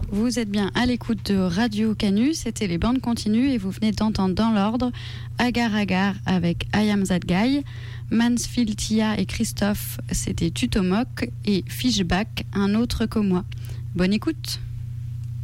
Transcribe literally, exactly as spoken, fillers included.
Vous êtes bien à l'écoute de Radio Canu, c'était les bandes continues et vous venez d'entendre dans l'ordre Agar Agar avec I Am That Guy, Mansfield Tia et Christophe, c'était Tutomok et Fishback, un autre que moi. Bonne écoute.